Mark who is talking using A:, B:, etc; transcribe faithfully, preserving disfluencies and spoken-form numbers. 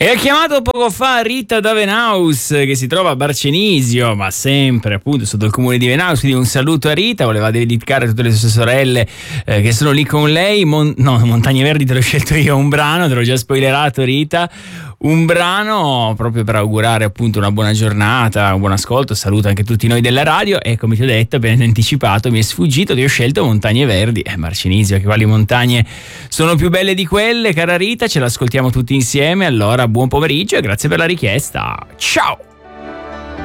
A: E ho chiamato poco fa Rita da Venaus, che si trova a Barcenisio, ma sempre appunto sotto il comune di Venaus, quindi un saluto a Rita. Voleva dedicare a tutte le sue sorelle eh, che sono lì con lei. Mon- no, Montagne Verdi te l'ho scelto io, un brano, te l'ho già spoilerato Rita, un brano proprio per augurare appunto una buona giornata, un buon ascolto. Saluto anche tutti noi della radio e, come ti ho detto, ben anticipato, mi è sfuggito, ti ho scelto Montagne Verdi. eh, Barcenisio, che quali montagne sono più belle di quelle, cara Rita? Ce l'ascoltiamo tutti insieme, allora buon pomeriggio e grazie per la richiesta. Ciao!